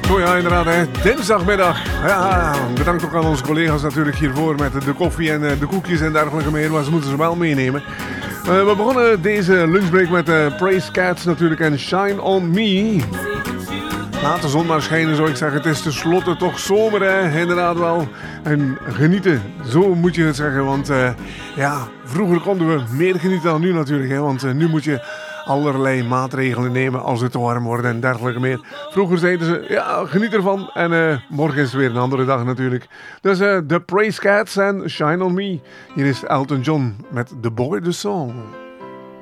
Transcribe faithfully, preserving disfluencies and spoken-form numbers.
Zo ja, inderdaad, hè. Dinsdagmiddag. Ja, bedankt ook aan onze collega's natuurlijk hiervoor met de koffie en de koekjes en dergelijke meer, maar ze moeten ze wel meenemen. Uh, we begonnen deze lunchbreak met uh, Praise Cats natuurlijk en Shine On Me. Laat de zon maar schijnen, zou ik zeggen. Het is tenslotte toch zomer, hè? Inderdaad wel. En genieten, zo moet je het zeggen. Want uh, ja, vroeger konden we meer genieten dan nu natuurlijk. Hè? Want uh, nu moet je allerlei maatregelen nemen als het te warm wordt en dergelijke meer. Vroeger zeiden ze, ja, geniet ervan. En uh, morgen is het weer een andere dag natuurlijk. Dus uh, The Praise Cats en Shine On Me. Hier is Elton John met The Boy The Song.